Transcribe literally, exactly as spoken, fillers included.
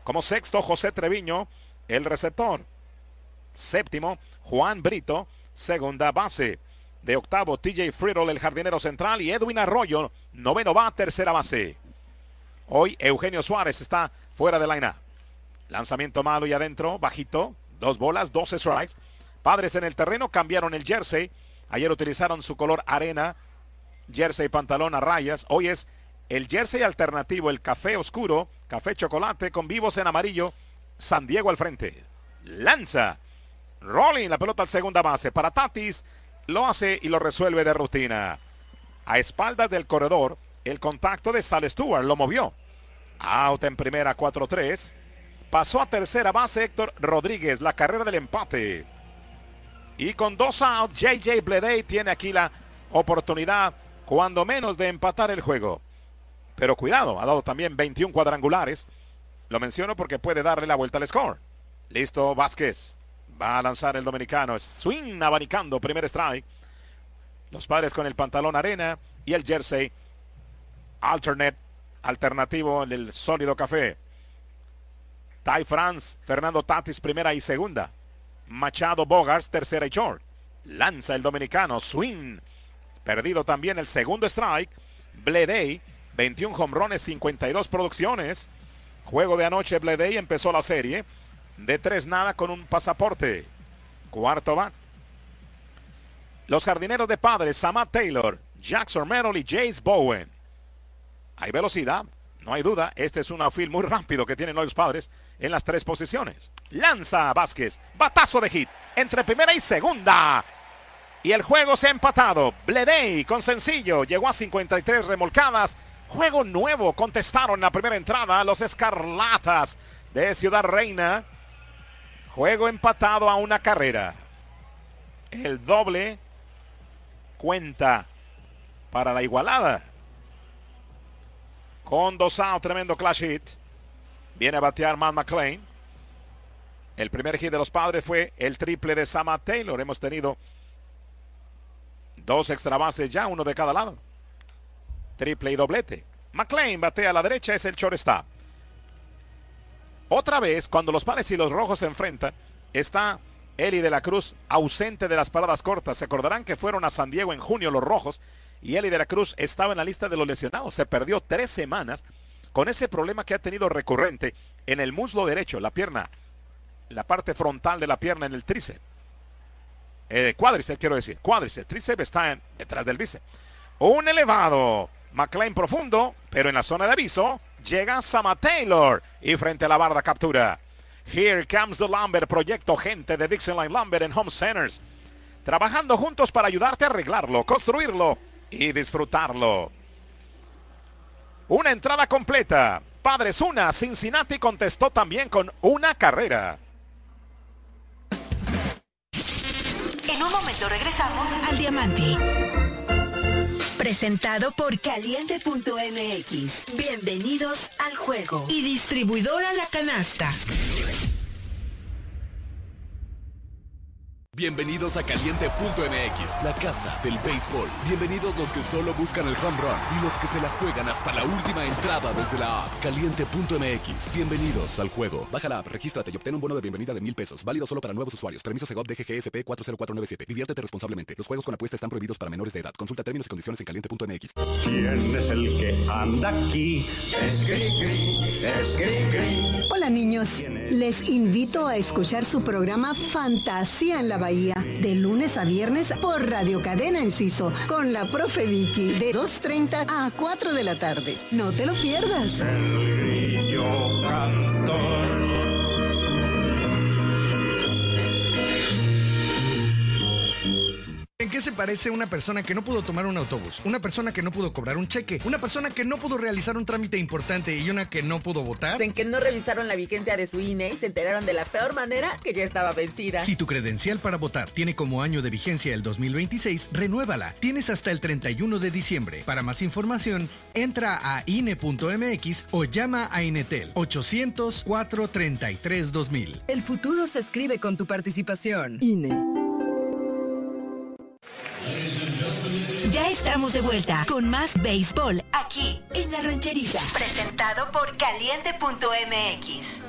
Como sexto, José Treviño, el receptor. Séptimo, Juan Brito, segunda base. De octavo, T J Friedel, el jardinero central. Y Edwin Arroyo, noveno va, tercera base. Hoy Eugenio Suárez está fuera de line-up. Lanzamiento malo y adentro, bajito. Dos bolas, doce strikes. Padres en el terreno cambiaron el jersey. Ayer utilizaron su color arena, jersey, pantalón a rayas. Hoy es el jersey alternativo, el café oscuro, café chocolate con vivos en amarillo. San Diego al frente. Lanza. Rolling, la pelota al segunda base. Para Tatis, lo hace y lo resuelve de rutina. A espaldas del corredor, el contacto de Sal Stewart lo movió. Out en primera, cuatro tres. Pasó a tercera base Héctor Rodríguez, la carrera del empate. Y con dos outs, J J Bleday tiene aquí la oportunidad, cuando menos, de empatar el juego. Pero cuidado, ha dado también veintiún cuadrangulares. Lo menciono porque puede darle la vuelta al score. Listo, Vázquez. Va a lanzar el dominicano. Swing abanicando, primer strike. Los Padres con el pantalón arena y el jersey alternate, alternativo, el sólido café. Ty France, Fernando Tatis, primera y segunda. Machado Bogaerts, tercera y short. Lanza el dominicano, swing. Perdido también el segundo strike. Bleday, veintiún jonrones, cincuenta y dos producciones. Juego de anoche, Bleday empezó la serie de tres nada con un pasaporte. Cuarto bat. Los jardineros de Padres, Samad Taylor, Jackson Merrill y Jace Bowen. Hay velocidad, no hay duda. Este es un outfield muy rápido que tienen los Padres en las tres posiciones. Lanza Vázquez, batazo de hit entre primera y segunda. Y el juego se ha empatado. Bleday con sencillo llegó a cincuenta y tres remolcadas. Juego nuevo, contestaron la primera entrada los Escarlatas de Ciudad Reina. Juego empatado a una carrera. El doble cuenta para la igualada. Con dos outs, tremendo clash hit. Viene a batear Matt McLain. El primer hit de los Padres fue el triple de Samad Taylor. Hemos tenido dos extra bases ya, uno de cada lado. Triple y doblete. McLain batea a la derecha, es el shortstop. Otra vez, cuando los Padres y los Rojos se enfrentan, está Eli de la Cruz ausente de las paradas cortas. Se acordarán que fueron a San Diego en junio los Rojos y Eli de la Cruz estaba en la lista de los lesionados. Se perdió tres semanas con ese problema que ha tenido recurrente en el muslo derecho, la pierna, la parte frontal de la pierna en el tríceps. Eh, cuádriceps, quiero decir. Cuádriceps. Tríceps está en, detrás del bíceps. Un elevado. McLain profundo, pero en la zona de aviso llega Samad Taylor y frente a la barda captura. Here comes the Lumber, proyecto gente de Dixon Line Lumber en Home Centers. Trabajando juntos para ayudarte a arreglarlo, construirlo y disfrutarlo. Una entrada completa. Padres una, Cincinnati contestó también con una carrera. En un momento regresamos al Diamante. Presentado por Caliente punto M X. Bienvenidos al juego. Y distribuidora La Canasta. Bienvenidos a Caliente punto M X, la casa del béisbol. Bienvenidos los que solo buscan el home run y los que se la juegan hasta la última entrada desde la app. Caliente punto M X, bienvenidos al juego. Baja la app, regístrate y obtén un bono de bienvenida de mil pesos. Válido solo para nuevos usuarios. Permiso Segov D G G S P cuatro cero cuatro nueve siete. Diviértete responsablemente. Los juegos con apuesta están prohibidos para menores de edad. Consulta términos y condiciones en Caliente punto M X. ¿Quién es el que anda aquí? Es Gri-Gri, es Gri-Gri. Hola niños, les invito a escuchar su programa Fantasía en la Bahía, de lunes a viernes por Radio Cadena Enciso, con la profe Vicky, de dos treinta a cuatro de la tarde. No te lo pierdas. El grillo cantor. ¿En qué se parece una persona que no pudo tomar un autobús? Una persona que no pudo cobrar un cheque, una persona que no pudo realizar un trámite importante y una que no pudo votar. En que no revisaron la vigencia de su I N E y se enteraron de la peor manera que ya estaba vencida. Si tu credencial para votar tiene como año de vigencia el dos mil veintiséis, renuévala. Tienes hasta el treinta y uno de diciembre. Para más información, entra a I N E punto M X o llama a Inetel ochocientos, cuatro treinta y tres, dos mil. El futuro se escribe con tu participación. I N E. Ya estamos de vuelta con más béisbol aquí en La Rancherita. Presentado por Caliente punto M X.